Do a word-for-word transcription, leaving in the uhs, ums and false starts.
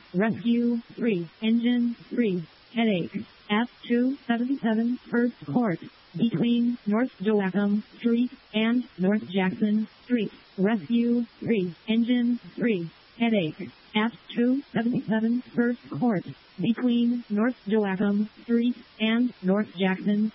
Rescue three, Engine three, headache, F two seventy-seven First Court, between North Joachim Street and North Jackson Street. Rescue three, Engine three, headache, F two seventy-seven First Court, between North Joachim Street and North Jackson